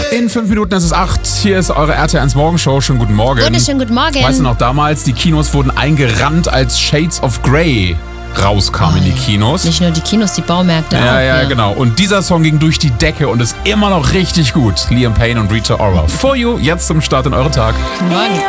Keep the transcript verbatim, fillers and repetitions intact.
In fünf Minuten ist es acht. Hier ist eure R T eins Morgenshow. Schönen guten Morgen. Wunderschönen guten Morgen. Weißt du noch, damals, die Kinos wurden eingerannt, als Shades of Grey rauskam oh, in die Kinos. Nicht nur die Kinos, die Baumärkte ja, auch. Ja, ja, genau. Und dieser Song ging durch die Decke und ist immer noch richtig gut. Liam Payne und Rita Ora. For You, jetzt zum Start in euren Tag. Guten Morgen.